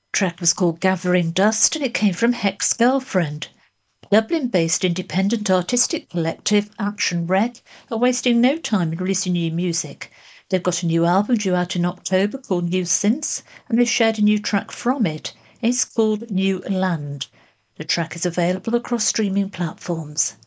Track was called Gathering Dust and it came from Hex Girlfriend. Dublin-based independent artistic collective Action Rec are wasting no time in releasing new music. They've got a new album due out in October called New Synths, and they've shared a new track from it. It's called New Land. The track is available across streaming platforms.